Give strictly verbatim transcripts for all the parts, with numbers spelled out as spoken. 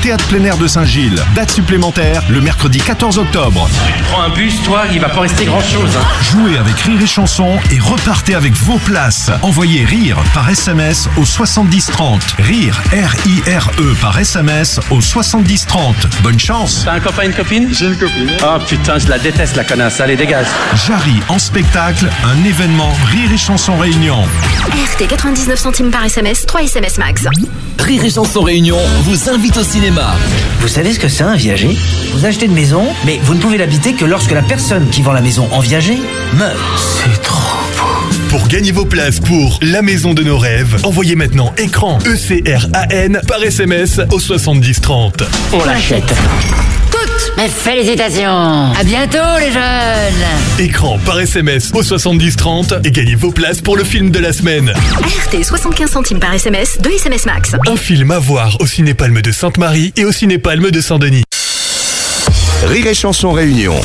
Théâtre plein air de Saint-Gilles. Date supplémentaire le mercredi quatorze octobre. Tu prends un bus, toi, il va pas rester grand-chose. Hein. Jouez avec Rire et Chanson et repartez avec vos places. Envoyez RIRE par S M S au soixante-dix trente. RIRE, R I R E par S M S au soixante-dix trente. Bonne chance. T'as un copain, une copine? J'ai une copine. Oh putain, je la déteste la connasse, allez dégage. Jarry en spectacle, un événement Rire et Chanson Réunion. R T quatre-vingt-dix-neuf centimes par S M S, trois S M S max. Rire et Chanson Réunion vous invite au cinéma. Vous savez ce que c'est un viager? Vous achetez une maison, mais vous ne pouvez l'habiter que lorsque la personne qui vend la maison en viager meurt. C'est trop beau. Pour gagner vos places pour La Maison de nos rêves, envoyez maintenant écran E C R A N par S M S au soixante-dix trente. On l'achète. Toutes mes félicitations. À bientôt les jeunes. Écran par S M S au soixante-dix trente et gagnez vos places pour le film de la semaine. R T soixante-quinze centimes par S M S, deux S M S max. Un film à voir au Ciné-Palme de Sainte-Marie et au Ciné-Palme de Saint-Denis. Rire et Chanson Réunion.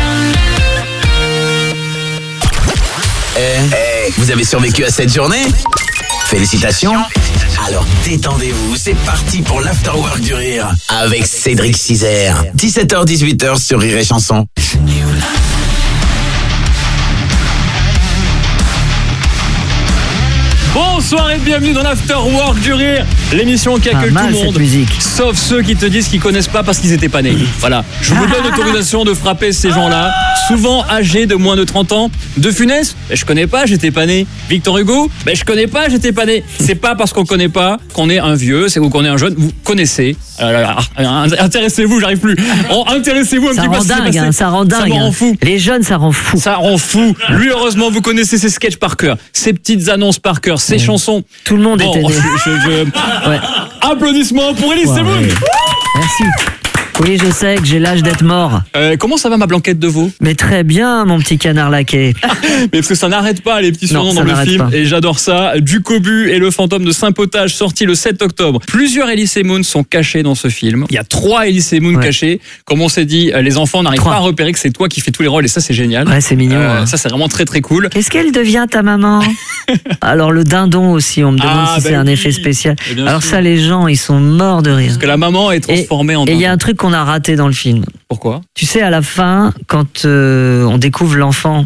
Eh, hey, vous avez survécu à cette journée? Félicitations. Alors détendez-vous, c'est parti pour l'Afterwork du Rire avec Cédric Cizer. dix-sept heures dix-huit heures sur Rire et Chanson. Bonsoir et bienvenue dans l'Afterwork du Rire, l'émission qui accueille ah, tout le monde, musique. sauf ceux qui te disent qu'ils connaissent pas parce qu'ils étaient pas nés. Voilà, je vous donne l'autorisation de frapper ces gens-là, souvent âgés de moins de trente ans. De Funès, ben, je connais pas, j'étais pas né. Victor Hugo, ben, je connais pas, j'étais pas né. C'est pas parce qu'on connaît pas qu'on est un vieux, c'est ou qu'on est un jeune. Vous connaissez. Euh, intéressez-vous, j'arrive plus. Oh, intéressez-vous un ça petit peu. Rend dingue, hein, ça rend dingue. Ça rend fou. Les jeunes, ça rend fou. Ça rend fou. Lui, heureusement, vous connaissez ses sketchs par cœur, ses petites annonces par cœur, ses mmh. chansons. Tout le monde bon, était né. Je, je, je... Ouais. Applaudissements pour Elise ouais, Semoun. Ouais. Merci. Oui, je sais que j'ai l'âge d'être mort. Euh, comment ça va ma blanquette de veau? Mais très bien, mon petit canard laqué. Mais parce que ça n'arrête pas les petits surnoms dans le film. Pas. Et j'adore ça. Du Cobu et le fantôme de Saint-Potage, sorti le sept octobre. Plusieurs Elie Semoun sont cachés dans ce film. Il y a trois Elie Semoun ouais. cachés. Comme on s'est dit, les enfants n'arrivent pas à repérer que c'est toi qui fais tous les rôles. Et ça, c'est génial. Ouais, c'est mignon. Euh, hein. Ça, c'est vraiment très très cool. Qu'est-ce qu'elle devient, ta maman? Alors, le dindon aussi, on me demande ah, si ben c'est oui. un effet spécial. Alors sûr. Ça, les gens, ils sont morts de rire. Parce que la maman est transformée et, en dindon. Et il y a un truc qu'on a raté dans le film. Pourquoi? Tu sais, à la fin, quand euh, on découvre l'enfant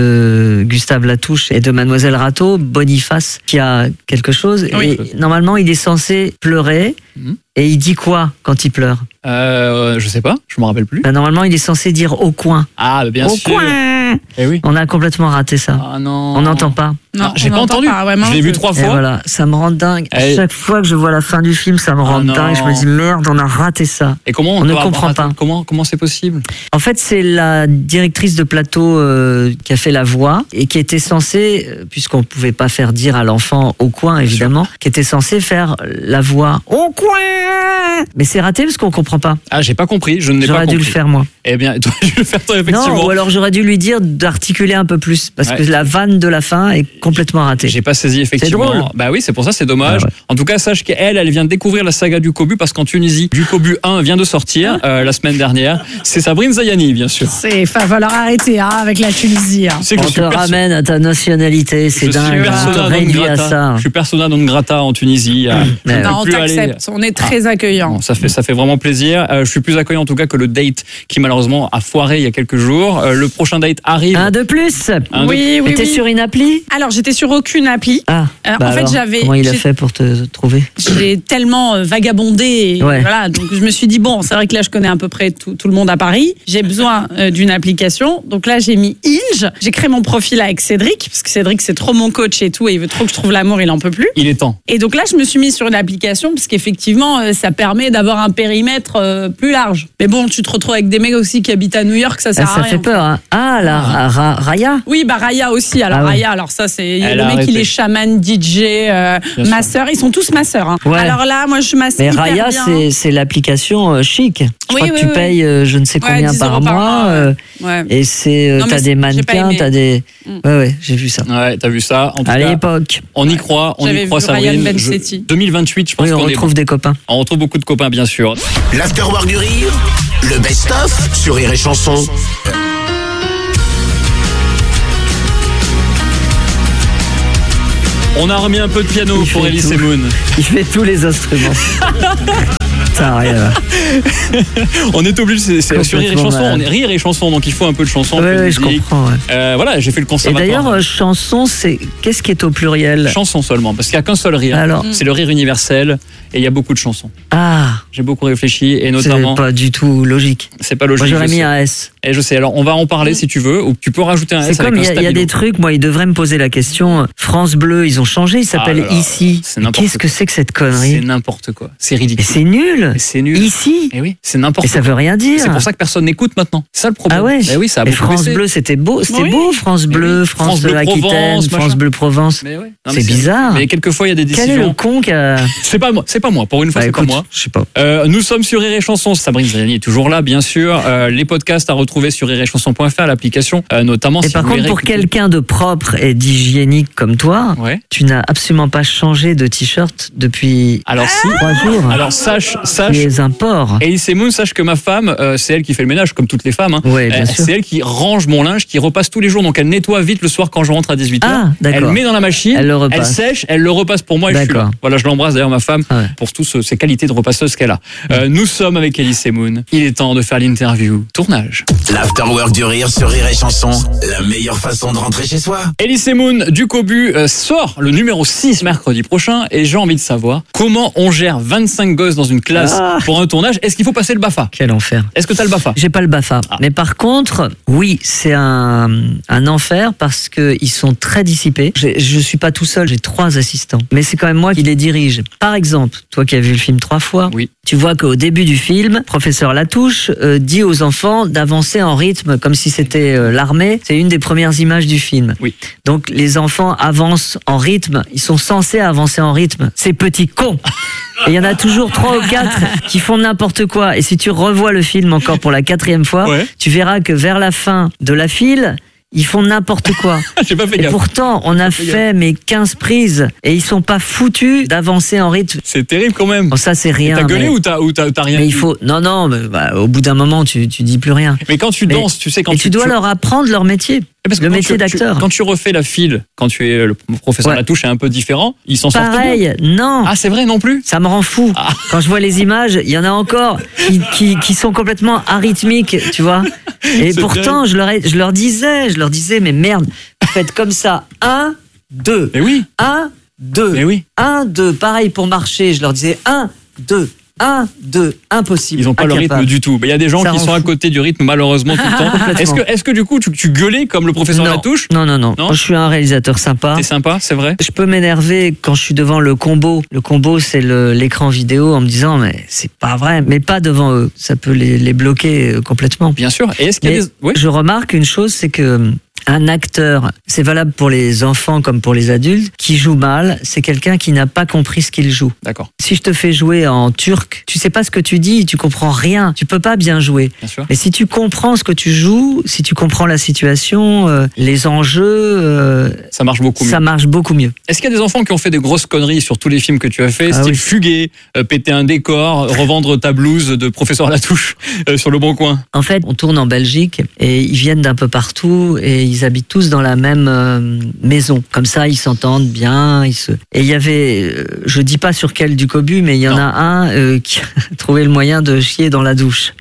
de Gustave Latouche et de Mademoiselle Rateau, Boniface, qui a quelque chose, oui. et normalement, il est censé pleurer. Mmh. Et il dit quoi quand il pleure? euh, Je sais pas, je me rappelle plus. Ben, normalement, il est censé dire au coin. Ah, bien au sûr. Au coin. Eh oui. On a complètement raté ça. Ah non. On n'entend pas. Non, ah, j'ai pas entendu. Pas, ouais, je l'ai vu trois fois. Et voilà, ça me rend dingue. À chaque fois que je vois la fin du film, ça me rend ah, dingue. Je me dis merde, on a raté ça. Et comment on, on ne comprend pas. Comment comment c'est possible? En fait, c'est la directrice de plateau euh, qui a fait la voix et qui était censée, puisqu'on pouvait pas faire dire à l'enfant au coin évidemment, qui était censée faire la voix au coin. Mais c'est raté parce qu'on comprend pas. Ah, j'ai pas compris. Je ne l'ai pas compris. J'aurais dû le faire moi. Eh bien, toi, je vais le faire toi effectivement. Non, ou alors j'aurais dû lui dire d'articuler un peu plus parce ouais. que la vanne de la fin est complètement ratée. J'ai pas saisi effectivement. C'est drôle. Bah oui, c'est pour ça, c'est dommage. Ah ouais. En tout cas, sache qu'elle, elle vient de découvrir la saga du Cobu parce qu'en Tunisie, du Cobu un vient de sortir euh, la semaine dernière. C'est Sabrine Zayani, bien sûr. C'est, va falloir arrêter hein, avec la Tunisie. Hein. On te perso... ramène à ta nationalité, c'est je dingue. On te réduit à ça. Je suis persona non grata en Tunisie. Mmh. Non, on t'accepte. On est très ah. accueillant. Bon, ça fait ça fait vraiment plaisir. Euh, je suis plus accueillant en tout cas que le date qui malheureusement a foiré il y a quelques jours. Euh, le prochain date arrive. Un de plus. Un oui, de... oui. T'es oui. sur une appli? Alors j'étais sur aucune appli. Ah. Euh, bah en fait, alors, j'avais. Comment il a fait pour te trouver? J'ai tellement euh, vagabondé. Et ouais. Voilà, donc je me suis dit bon, c'est vrai que là je connais à peu près tout, tout le monde à Paris. J'ai besoin euh, d'une application. Donc là j'ai mis Hinge. J'ai créé mon profil avec Cédric parce que Cédric c'est trop mon coach et tout et il veut trop que je trouve l'amour, il en peut plus. Il est temps. Et donc là je me suis mis sur une application parce qu'effectivement euh, ça permet d'avoir un périmètre euh, plus large. Mais bon, tu te retrouves avec des mecs aussi qui habitent à New York, ça sert ah, à ça rien. Ça fait peur. Hein. Ah la ah. Ra, Raya. Oui, bah Raya aussi. Alors ah, ouais. Raya, alors ça c'est Elle le mec il est chaman, D J, euh, masseur. Ils sont tous masseurs. Hein. Ouais. Alors là, moi je masse Mais hyper Raya, bien. c'est, c'est l'application euh, chic. Je oui, crois oui, que tu oui. payes euh, je ne sais combien ouais, par mois. Par euh, ouais. Et c'est euh, non, t'as des mannequins, t'as des. Mm. Ouais ouais, j'ai vu ça. Ouais, t'as vu ça. En tout à cas, l'époque. On y croit, on J'avais y croit, Sabrine. Je, deux mille vingt-huit, je pense oui, qu'on on retrouve est... des copains. On retrouve beaucoup de copains, bien sûr. L'Afterwork du Rire, le best-of sur Rire et Chanson. On a remis un peu de piano il pour Elie Semoun. Il fait tous les instruments. Ça a rien. On est obligé, c'est, c'est sur rire et chanson, on est rire et chanson, donc il faut un peu de chanson. Oui, ouais, je comprends. Ouais. Euh, voilà, j'ai fait le Et conservatoire. d'ailleurs, euh, chanson, c'est qu'est-ce qui est au pluriel? Chanson seulement, parce qu'il n'y a qu'un seul rire. Alors. C'est le rire universel, et il y a beaucoup de chansons. Ah, J'ai beaucoup réfléchi, et c'est notamment. pas du tout logique. C'est pas logique. Moi, j'aurais je mis sais. un S. Et je sais, alors on va en parler si tu veux, ou tu peux rajouter un C'est S avec comme un il y, a- il y a stabilo. des trucs, moi, ils devraient me poser la question. France Bleu, ils ont changé, ils s'appellent Ah là là, Ici. c'est n'importe Qu'est-ce que quoi. c'est que cette C'est connerie? n'importe quoi. C'est Et ridicule. c'est nul. Et c'est nul. Ici. Et oui, c'est n'importe Et ça quoi. veut rien dire. C'est pour ça que personne n'écoute maintenant. C'est ça le problème. Ah ouais. Eh oui, ça a Et beaucoup France baissé. Bleu, c'était beau, c'était Oui. beau, France Mais Bleu, oui. France, France Bleu Aquitaine, Provence, France machin. Bleu Provence. Mais oui. Non, C'est mais bizarre. Mais quelquefois il y a des Quel est le décisions. con qui a... C'est pas moi. C'est pas moi. Pour une fois, Bah, c'est écoute, pas moi. je sais pas. Euh, nous sommes sur Rire et Chanson. Sabrine Zani est toujours là, bien sûr. Euh, les podcasts à retrouver sur rire et chanson point f r, l'application, euh, notamment. Et si par vous contre, voulez pour réécouter. quelqu'un de propre et d'hygiénique comme toi, Ouais. tu n'as absolument pas changé de t-shirt depuis Alors si. trois jours. Alors sache, sache. Tu es un porc. Et Elise Moon, sache que ma femme, euh, c'est elle qui fait le ménage, comme toutes les femmes. Hein. Ouais, bien Euh, sûr. c'est elle qui range mon linge, qui repasse tous les jours. Donc elle nettoie vite le soir quand je rentre à dix-huit heures. Ah, d'accord. Elle met dans la machine, Elle le repasse. sèche, elle le repasse pour moi et je suis là. D'accord. Voilà, je l'embrasse d'ailleurs ma femme Ah ouais. pour toutes ses qualités de repasseuse qu'elle a. Euh, nous sommes avec Elise Moon. Il est temps de faire l'interview tournage. L'afterwork du rire sur Rire et Chanson, la meilleure façon de rentrer chez soi. Elise Moon du Cobu euh, sort le numéro six mercredi prochain et j'ai envie de savoir comment on gère vingt-cinq gosses dans une classe Ah. pour un tournage. Est-ce qu'il faut passer le BAFA? Quel enfer. Est-ce que tu as le BAFA? J'ai pas le BAFA. Ah. Mais par contre, oui, c'est un, un enfer parce qu'ils sont très dissipés. J'ai- Je suis pas tout seul, j'ai trois assistants. Mais c'est quand même moi qui les dirige. Par exemple, toi qui as vu le film trois fois, Oui. tu vois qu'au début du film, professeur Latouche euh, dit aux enfants d'avancer en rythme comme si c'était euh, l'armée. C'est une des premières images du film. Oui. Donc les enfants avancent en rythme. Ils sont censés avancer en rythme. Ces petits cons. Et il y en a toujours trois ou quatre qui font n'importe quoi. Et si tu revois le film encore pour la quatrième fois, Ouais. tu verras que vers la fin de la file, ils font n'importe quoi. J'ai pas fait Et gaffe. pourtant, on a Fais fait mais quinze prises et ils sont pas foutus d'avancer en rythme. C'est terrible quand même. Bon, ça c'est rien. T'as gueulé mais... ou t'as, ou t'as, t'as rien mais dit il faut. Non, non. Mais bah, au bout d'un moment, tu tu dis plus rien. Mais quand tu Mais- danses, tu sais quand et tu, dois leur apprendre leur métier, Parce que le quand métier tu- tu- d'acteur. Quand tu refais la file, quand tu es le professeur Ouais. Latouche est un peu différent, ils s'en sortent bien. Pareil, non. Ah, c'est vrai non plus. Ça me rend fou. Ah. Quand je vois les images, il y en a encore qui, qui, qui sont complètement arythmiques, tu vois. Et C'est pourtant, je leur, ai- je leur disais, je leur disais, mais merde, faites comme ça. Un, deux. Mais oui. Un, deux. Mais oui. Un, deux. Pareil pour marcher, je leur disais un, deux. Un, deux. Impossible. Ils n'ont pas le Incapable. rythme du tout. Mais il y a des gens Ça qui rend sont à fou. côté du rythme malheureusement tout le temps. Complètement. Est-ce que, est-ce que du coup tu, tu gueulais comme le professeur non. Latouche? non, non, non, Non Moi, je suis un réalisateur sympa. C'est sympa, c'est vrai. Je peux m'énerver quand je suis devant le combo. Le combo, c'est le- l'écran vidéo en me disant, mais c'est pas vrai. Mais pas devant eux. Ça peut les, les bloquer euh, complètement. Bien sûr. Et est-ce qu'il y a Mais des... Oui. je remarque une chose, c'est que un acteur, c'est valable pour les enfants comme pour les adultes, qui joue mal, c'est quelqu'un qui n'a pas compris ce qu'il joue. D'accord. Si je te fais jouer en turc, tu sais pas ce que tu dis, tu comprends rien, tu peux pas bien jouer. Bien sûr. Mais si tu comprends ce que tu joues, si tu comprends la situation, euh, les enjeux, euh, Ça marche beaucoup mieux. ça marche beaucoup mieux. Est-ce qu'il y a des enfants qui ont fait des grosses conneries sur tous les films que tu as fait, Ah style oui. fuguer, euh, péter un décor, revendre ta blouse de professeur Latouche euh, sur le bon coin? En fait, on tourne en Belgique et ils viennent d'un peu partout et ils habitent tous dans la même euh, maison. Comme ça, ils s'entendent bien. Ils se... Et il y avait, euh, je dis pas sur quel du Cobu, mais il y en Non. a un euh, qui a trouvé le moyen de chier dans la douche.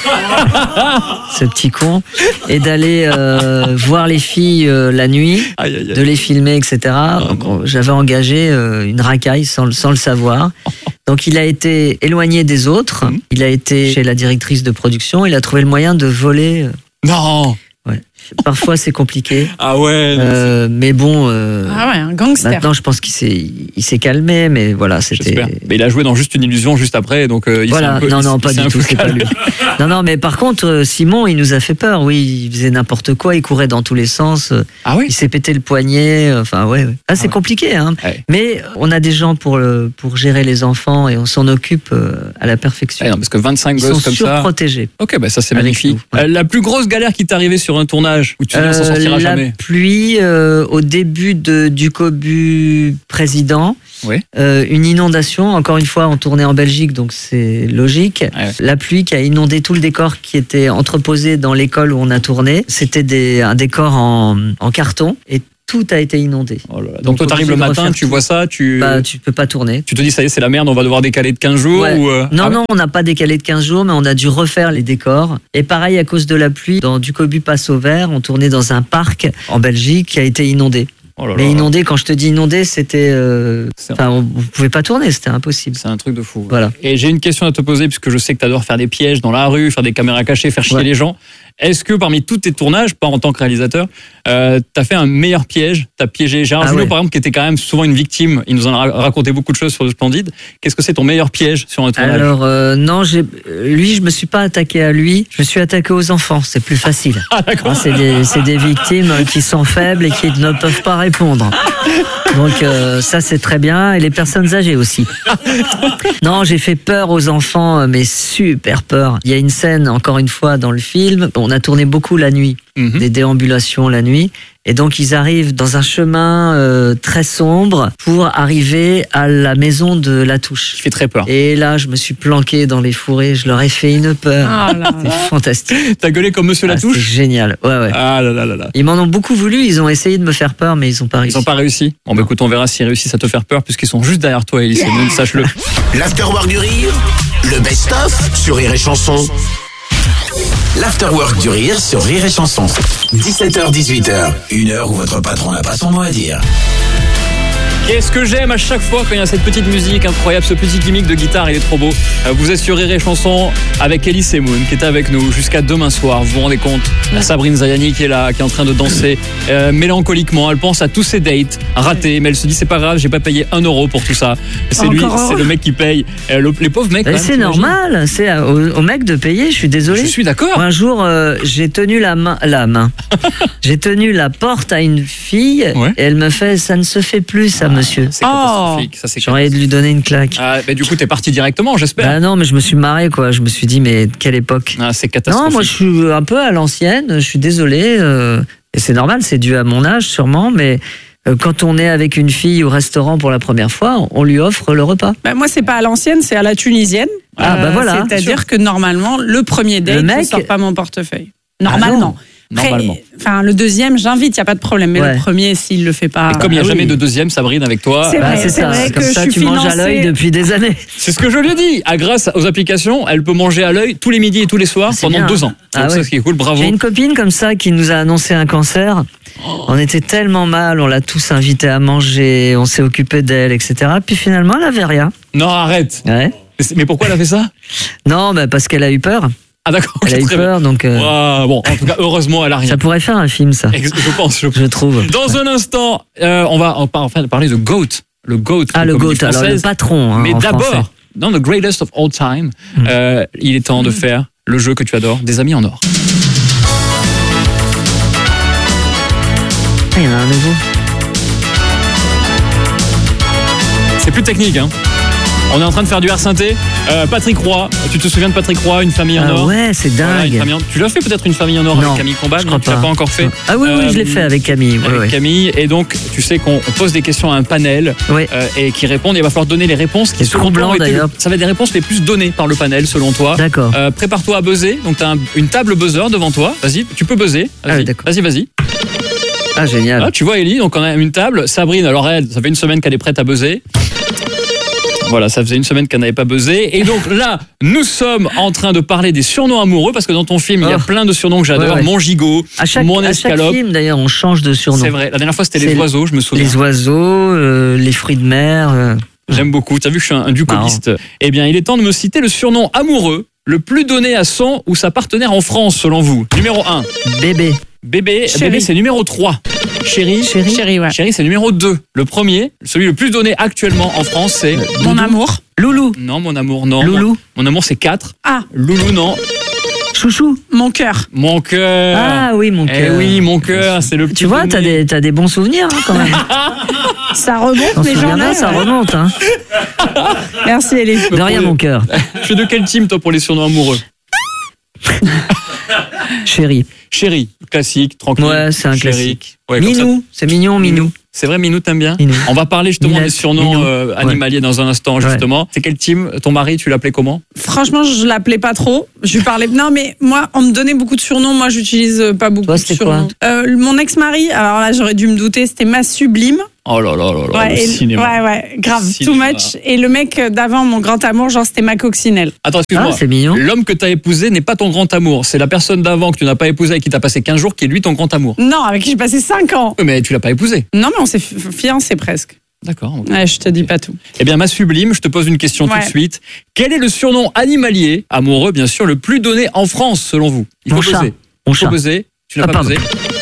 Ce petit con. Et d'aller euh, voir les filles euh, la nuit, Aïe, aïe, de aïe. les filmer, et cetera. Donc, on- j'avais engagé euh, une racaille sans, le- sans le savoir. Donc il a été éloigné des autres. Mhm. Il a été chez la directrice de production. Il a trouvé le moyen de voler. euh, Non. Ouais. Parfois c'est compliqué. Ah ouais. non, Euh, mais bon, euh, Ah ouais, un gangster. maintenant je pense qu'il s'est, il s'est calmé, mais voilà, c'était. J'espère. Mais il a joué dans Juste une illusion juste après, donc euh, il s'est Voilà, un peu, non, il non, s'est- pas il s'est du un tout, peu c'est pas calmé. lui. Non, non, mais par contre, euh, Simon, il nous a fait peur, oui, il faisait n'importe quoi, il courait dans tous les sens, euh, Ah oui. il s'est pété le poignet, euh, enfin, ouais, ouais. Ah, c'est ouais. compliqué, hein. Ouais. Mais on a des gens pour, le, pour gérer les enfants et on s'en occupe euh, à la perfection. Ah non, parce que vingt-cinq Ils sont gosses comme ça. surprotégés. Ok, bah ça c'est Avec magnifique. nous, ouais. Euh, la plus grosse galère qui t'est arrivée sur un tournage où tu dis on s'en Euh, sortira la jamais. pluie euh, au début de, du Cobu président. Oui. Euh, une inondation, encore une fois, on tournait en Belgique, donc c'est logique. Ouais. La pluie qui a inondé tout le décor qui était entreposé dans l'école où on a tourné. C'était des, un décor en, en carton et tout a été inondé. Oh là là. Donc, donc toi, t'arrives le matin, tu tout. vois ça, tu... Bah, tu peux pas tourner. Tu te dis, ça y est, c'est la merde, on va devoir décaler de quinze jours ouais. ou euh... Non, ah, non, on n'a pas décalé de quinze jours, mais on a dû refaire les décors. Et pareil, à cause de la pluie, dans Ducobu Passe au Vert, on tournait dans un parc en Belgique qui a été inondé. Oh là mais là. inondé, quand je te dis inondé, c'était... Euh... Enfin, on ne pouvait pas tourner, c'était impossible. C'est un truc de fou. Voilà. Et j'ai une question à te poser, puisque je sais que tu adores faire des pièges dans la rue, faire des caméras cachées, faire chier ouais. les gens. Est-ce que parmi tous tes tournages, pas en tant que réalisateur, euh, tu as fait un meilleur piège? Tu as piégé Gérard ah Jugnot, ouais. par exemple, qui était quand même souvent une victime. Il nous en a raconté beaucoup de choses sur le Splendide. Qu'est-ce que c'est ton meilleur piège sur un tournage? Alors, euh, non, j'ai... lui, je me suis pas attaqué à lui. Je me suis attaqué aux enfants. C'est plus facile. Ah, d'accord. Hein, c'est, des, c'est des victimes qui sont faibles et qui ne peuvent pas répondre. Donc, euh, ça, c'est très bien. Et les personnes âgées aussi. Non, j'ai fait peur aux enfants, mais super peur. Il y a une scène, encore une fois, dans le film. On a tourné beaucoup la nuit, mmh. des déambulations la nuit. Et donc, ils arrivent dans un chemin euh, très sombre pour arriver à la maison de La Touche. Qui fait très peur. Et là, je me suis planqué dans les fourrés. Je leur ai fait une peur. Oh là c'est là. fantastique. T'as gueulé comme Monsieur ah, La Touche? C'est génial. Ouais, ouais. Ah là là là là. Ils m'en ont beaucoup voulu. Ils ont essayé de me faire peur, mais ils n'ont pas réussi. Ils n'ont pas réussi. Bon, bah, écoute, on verra s'ils réussissent à te faire peur, puisqu'ils sont juste derrière toi, Elie Semoun, sache-le. L'Afterwork du Rire, le best-of sur Rire et Chanson. L'Afterwork du Rire sur Rire et Chanson. dix-sept heures dix-huit heures, une heure où votre patron n'a pas son mot à dire. Qu'est-ce que j'aime à chaque fois quand il y a cette petite musique incroyable, ce petit gimmick de guitare, il est trop beau. Vous êtes sur Rire et Chanson avec Elie Semoun qui est avec nous jusqu'à demain soir. Vous vous rendez compte? La Sabrine Zayani qui est là, qui est en train de danser euh, mélancoliquement. Elle pense à tous ses dates ratés, mais elle se dit c'est pas grave, j'ai pas payé un euro pour tout ça. C'est lui, c'est le mec qui paye. Euh, le, les pauvres mecs. Mais c'est normal, c'est au, au mec de payer. Je suis désolé. Je suis d'accord. Un jour, euh, j'ai tenu la main, la main. j'ai tenu la porte à une fille ouais. et elle me fait ça ne se fait plus ça. Monsieur. C'est catastrophique. Oh. Ça, c'est J'aurais dû lui donner une claque. Ah, bah, du coup, t'es parti directement, j'espère. Bah non, mais je me suis marré, quoi. Je me suis dit, mais quelle époque. Ah, c'est catastrophique. Non, moi, je suis un peu à l'ancienne. Je suis désolé. Euh, et c'est normal, c'est dû à mon âge, sûrement. Mais euh, quand on est avec une fille au restaurant pour la première fois, on lui offre le repas. Bah, moi, c'est pas à l'ancienne, c'est à la tunisienne. Ah, euh, bah voilà. C'est-à-dire que normalement, le premier date, le mec... je sors pas mon portefeuille. Normalement. Ah Normalement. Enfin, le deuxième, j'invite, il n'y a pas de problème. Mais ouais. le premier, s'il ne le fait pas. Et comme il n'y a ah, jamais oui. de deuxième, Sabrine, avec toi. C'est vrai, bah, c'est, c'est ça. vrai Comme que ça, je suis tu manges financée... à l'œil depuis des années. C'est ce que je lui ai dit. Ah, grâce aux applications, elle peut manger à l'œil tous les midis et tous les soirs c'est pendant bien. deux ans. Ah, donc, ouais. c'est ce qui est cool, bravo. J'ai une copine comme ça qui nous a annoncé un cancer. Oh. On était tellement mal, on l'a tous invité à manger, on s'est occupé d'elle, et cetera. Puis finalement, elle n'avait rien. Non, arrête. Ouais. Mais pourquoi elle a fait ça? Non, bah parce qu'elle a eu peur. Ah d'accord. Elle a eu peur, donc. Euh... Wow, bon, en tout cas, heureusement, elle a rien. Ça pourrait faire un film, ça. Je pense. Je, je trouve. Dans ouais. un instant, euh, on va enfin parler de GOAT, le GOAT. Ah, le GOAT, alors le patron. Hein, mais en d'abord, français. dans The Greatest of All Time, mm. euh, il est temps mm. de faire le jeu que tu adores, des amis en or. Ah, il y en a un nouveau. C'est plus technique, hein. On est en train de faire du R-synthé. Euh, Patrick Roy, tu te souviens de Patrick Roy, une famille en ah or? Ouais, c'est dingue. Voilà, une famille en... Tu l'as fait peut-être une famille en or non, avec Camille Combal? Je crois tu l'as pas encore fait? Ah oui, oui, euh, je l'ai fait avec Camille. Avec ouais, Camille. Et donc, tu sais qu'on pose des questions à un panel ouais. euh, et qui répondent. Il va falloir donner les réponses qui, selon toi, ont été le... ça va être des réponses les plus données par le panel, selon toi. D'accord. Euh, prépare-toi à buzzer. Donc, tu as un, une table buzzer devant toi. Vas-y, tu peux buzzer. Vas-y, ah oui, d'accord. vas-y, vas-y. Ah, génial. Ah, tu vois, Elie, donc on a une table. Sabrine, alors elle, ça fait une semaine qu'elle est prête à buzzer. Voilà, ça faisait une semaine qu'elle n'avait pas buzzé. Et donc là, nous sommes en train de parler des surnoms amoureux, parce que dans ton film, oh. il y a plein de surnoms que j'adore. Ouais, ouais. Mon gigot, à chaque, mon à escalope. chaque film, d'ailleurs, on change de surnom. C'est vrai. La dernière fois, c'était les oiseaux, je me souviens. Les oiseaux, euh, les fruits de mer. Euh... J'aime beaucoup. Tu as vu que je suis un, un ducobiste. Eh bien, il est temps de me citer le surnom amoureux le plus donné à son ou sa partenaire en France, selon vous. Numéro un. Bébé. Bébé, bébé c'est numéro trois. Chérie, chérie, chérie, ouais. Chérie, c'est numéro deux. Le premier, celui le plus donné actuellement en France, c'est... Mon Doudou. Amour. Loulou. Non, mon amour, non. Loulou. Mon, mon amour, c'est quatre. Ah. Loulou, non. Chouchou. Mon cœur. Mon cœur. Ah oui, mon cœur. Eh oui, mon cœur, c'est le petit. Tu vois, t'as des, t'as des bons souvenirs hein, quand même. Ça remonte, mais j'en ai. Ça remonte. Hein. Merci, Elie. De rien, mon cœur. Tu es de quel team, toi, pour les surnoms amoureux? Chérie. Chérie, classique, tranquille. Ouais, c'est un Chérie. classique. Ouais, Minou, c'est mignon, Minou. C'est vrai, Minou, t'aimes bien? Minou. On va parler justement Minette, des surnoms Minou. euh, animaliers dans un instant, justement. C'est quel team? Ton mari, tu l'appelais comment? Franchement, je l'appelais pas trop. Je lui parlais. Non, mais moi, on me donnait beaucoup de surnoms. Moi, j'utilise pas beaucoup Toi, de c'était surnoms. quoi Euh, mon ex-mari, alors là, j'aurais dû me douter, c'était Ma Sublime. Oh là là là là, Ouais, le et- cinéma. ouais, ouais, grave, Cinéma. too much. Et le mec d'avant, mon grand amour, genre, c'était Ma Coccinelle. Attends, excuse-moi. Ah, c'est mignon. L'homme que t'as épousé n'est pas ton grand amour. C'est la personne d'avant que tu n'as pas épousé et qui t'a passé quinze jours qui est lui ton grand amour. Non, avec qui j'ai passé cinq ans. Oui, mais tu l'as pas épousé. Non, mais on s'est fi- fiancés presque. D'accord. ok. Ouais, je te dis pas tout. Eh bien, ma sublime, je te pose une question tout Ouais. de suite. Quel est le surnom animalier, amoureux bien sûr, le plus donné en France selon vous? Il faut Mon chat. buzzer. Mon Il faut chat. buzzer. Tu n'as Ah, pas pardon. buzzé.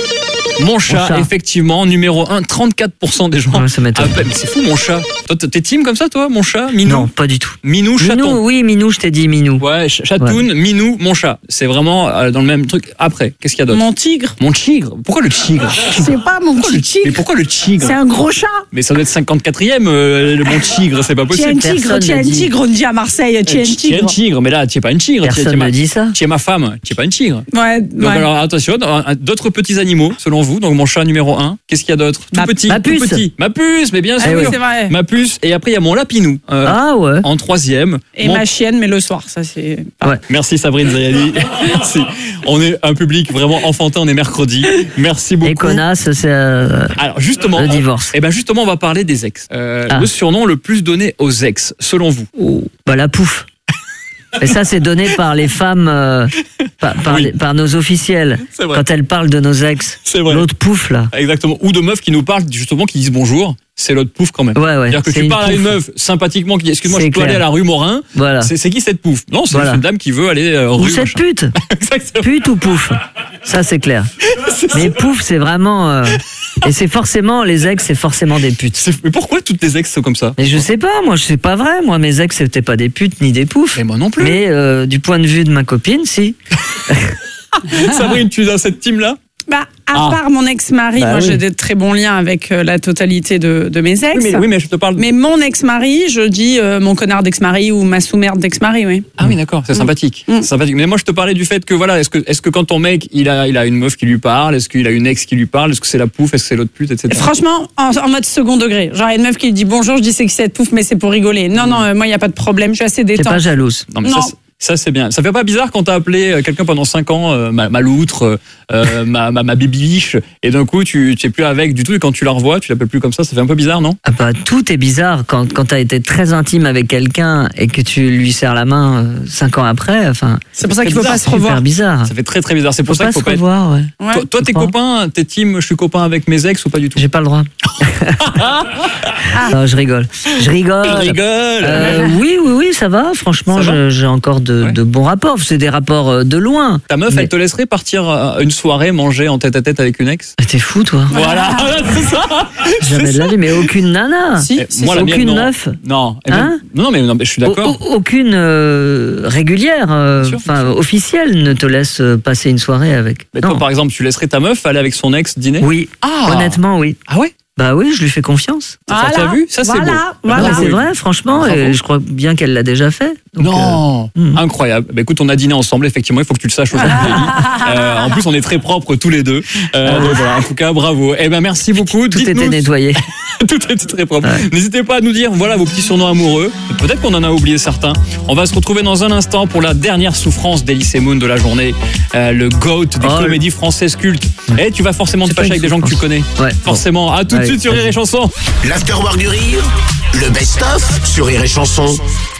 Mon chat, chat. effectivement, numéro un, trente-quatre pour cent des gens. Ouais, ça m'étonne. appellent- mais c'est fou, mon chat. Toi, t'es team comme ça, toi, mon chat? Minou? Non, pas du tout. Minou, chaton. Minou, oui, Minou, je t'ai dit Minou. Ouais, ch- chatoun, minou, mon chat. C'est vraiment euh, dans le même truc. Après, qu'est-ce qu'il y a d'autre? Mon tigre. Mon tigre. Pourquoi le tigre? C'est pas mon Pourquoi petit le- tigre. Mais pourquoi le tigre? C'est un gros chat. Mais ça doit être cinquante-quatrième, euh, le mon tigre, c'est pas Tu es un possible. tigre, Personne tu es ne un dit. tigre, on dit à Marseille, tu es un Tu es tigre. un tigre, mais là, tu es pas une tigre. tu es- tu es Personne ma- ne dit ça. Tu es ma femme, tu es pas une tigre. Ouais, Donc ouais. alors attention, un- d'autres petits animaux selon vous. Donc mon chat numéro un. Qu'est-ce qu'il y a d'autre? Tout Ma- petit, ma tout puce. petit. Ma puce, mais bien Ah sûr. oui, c'est vrai. Ma puce. Et après il y a mon lapinou euh, Ah ouais. en troisième. Et Mon- ma chienne, mais le soir, ça c'est. pas- Ouais. Merci Sabrine Zayani. Merci. On est un public vraiment enfantin. On est mercredi. Merci beaucoup. Et connasse, c'est euh, Alors justement, le on- divorce. eh ben justement, on va parler des ex. Euh, Ah. Le surnom le plus donné aux ex, selon vous? Oh, bah la pouffe. Et ça, c'est donné par les femmes, euh, par, par, Oui. les- par nos officiels. C'est vrai. Quand elles parlent de nos ex. C'est vrai. L'autre pouffe, là. Exactement. Ou de meufs qui nous parlent justement, qui disent bonjour. C'est l'autre pouffe quand même. Ouais, ouais. C'est-à-dire que c'est tu une parles à une pouffe. meuf sympathiquement qui dit excuse-moi, C'est je peux clair. aller à la rue Morin. Voilà. C'est c'est qui cette pouffe? Non, c'est Voilà. juste une dame qui veut aller euh, Ou rue. cette machin. pute. Exactement. Pute ou pouffe. Ça, c'est clair. Mais pouffe, c'est vraiment. euh, Et c'est forcément, les ex, c'est forcément des putes. C'est- Mais pourquoi toutes tes ex sont comme ça? Mais je sais pas, moi, je sais pas vrai. Moi, mes ex, c'était pas des putes ni des poufs. Et moi non plus. Mais euh, du point de vue de ma copine, si. Sabrine, tu es dans cette team-là? Bah, à Ah. part mon ex-mari, Bah moi oui. j'ai de très bons liens avec euh, la totalité de, de mes ex. Oui mais, oui, mais je te parle. Mais mon ex-mari, je dis euh, mon connard d'ex-mari ou ma sous-merde d'ex-mari, oui. Ah oui, d'accord, c'est sympathique. Mm. C'est sympathique. Mais moi, je te parlais du fait que voilà, est-ce que, est-ce que quand ton mec, il a, il a une meuf qui lui parle, est-ce qu'il a une ex qui lui parle, est-ce que c'est la pouffe, est-ce que c'est l'autre pute, et cetera. Franchement, en, en mode second degré. Genre, il y a une meuf qui lui dit bonjour, je dis c'est que cette pouffe, mais c'est pour rigoler. Non, non, euh, moi, il n'y a pas de problème, je suis assez T'es pas détente. jalouse. Non, mais Non. ça, c'est- ça, c'est bien. Ça fait pas bizarre quand t'as appelé euh, quelqu'un pendant cinq ans, euh, ma, ma loutre, euh, ma, ma, ma bibiche, et d'un coup, tu tu es plus avec du tout, et quand tu la revois, tu l'appelles plus comme ça, ça fait un peu bizarre, non? Ah bah, tout est bizarre quand, quand t'as été très intime avec quelqu'un et que tu lui serres la main euh, cinq ans après. Enfin, C'est pour ça C'est qu'il faut bizarre, pas se super revoir. bizarre. Ça fait très très bizarre. C'est pour Faut ça pas qu'il faut se pas être. revoir, ouais. Ouais. Toi, toi, je t'es crois. copain, t'es team, je suis copain avec mes ex ou pas du tout? J'ai pas le droit. Non, je rigole. Je rigole. Je rigole. Euh, oui, oui, oui, ça va. Franchement, Ça va je- j'ai encore de, Ouais. de bons rapports. C'est des rapports euh, de loin. Ta meuf, Mais- elle te laisserait partir euh, une soirée manger en tête à tête avec une ex? Ah, T'es fou, toi. Voilà, c'est ça. Jamais de la vie, mais aucune nana. Si, Eh, si, moi, si. la mienne, aucune non. meuf. Non. Et Hein même- non, non, mais, non, mais je suis d'accord. Au- au- aucune euh, régulière, euh, Bien sûr, enfin bien sûr. officielle, ne te laisse euh, passer une soirée avec. Mais Non. toi, par exemple, tu laisserais ta meuf aller avec son ex dîner? Oui, Ah. honnêtement, oui. Ah ouais? Bah oui, je lui fais confiance. Ça, t'as vu? Ça, c'est voilà, beau. Voilà. Non, mais c'est oui. vrai, franchement, Bravo. et je crois bien qu'elle l'a déjà fait. Donc, Non, euh, hmm. incroyable. Bah, écoute, on a dîné ensemble, effectivement, il faut que tu le saches aujourd'hui. euh, en plus, on est très propres tous les deux. Euh, donc voilà, en tout cas, bravo. Eh ben, merci beaucoup. tout Dites-nous- était nettoyé. Tout était très propre. N'hésitez pas à nous dire, voilà vos petits surnoms amoureux. Peut-être qu'on en a oublié certains. On va se retrouver dans un instant pour la dernière souffrance d'Elysée Moon de la journée. Euh, le GOAT des Oh, comédies françaises cultes. Et tu vas forcément te C'est pas fâcher une avec des gens que tu connais. Ouais. Forcément. À tout de Allez, suite sur Rire et Chanson. L'afterwork du rire, le best-of sur Rire et Chanson.